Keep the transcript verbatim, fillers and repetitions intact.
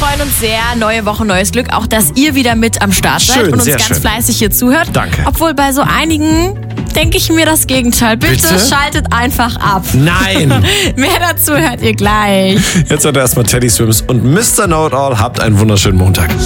freuen uns sehr. Neue Woche, neues Glück. Auch, dass ihr wieder mit am Start seid Schön, und uns sehr ganz schön. fleißig hier zuhört. Danke. Obwohl bei so einigen denke ich mir das Gegenteil. Bitte, Bitte? schaltet einfach ab. Nein! Mehr dazu hört ihr gleich. Jetzt hat er erstmal Teddy Swims und Mister Know It All. Habt einen wunderschönen Montag.